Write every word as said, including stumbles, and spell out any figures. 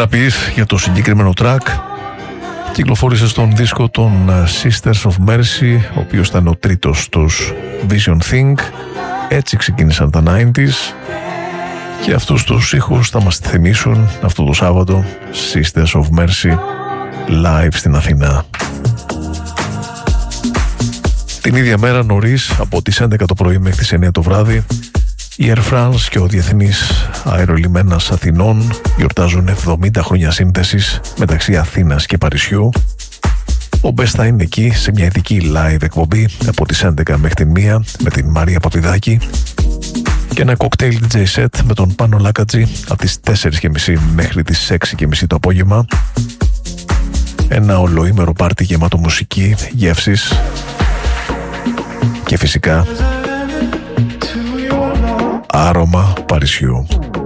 να πεις για το συγκεκριμένο track? Κυκλοφόρησε στον δίσκο των Sisters of Mercy, ο οποίος ήταν ο τρίτος τους Vision Think. Έτσι ξεκίνησαν τα ενενήντα και αυτούς τους ήχους θα μας θυμίσουν αυτό το Σάββατο Sisters of Mercy live στην Αθήνα. Την ίδια μέρα νωρίς, από τις έντεκα το πρωί μέχρι τις εννιά το βράδυ, η Air France και ο Διεθνής Αερολιμένας Αθηνών γιορτάζουν εβδομήντα χρόνια σύνθεσης μεταξύ Αθήνας και Παρισιού. Ο Μπες θα είναι εκεί σε μια ειδική live εκπομπή από τις έντεκα μέχρι την μία με την Μαρία Παπιδάκη και ένα cocktail ντι τζέι set με τον Πάνο Λάκατζη από τις τέσσερις και μισή μέχρι τις έξι και μισή το απόγευμα. Ένα ολοήμερο πάρτι γεμάτο μουσική, γεύσεις και φυσικά άρωμα Παρισιού.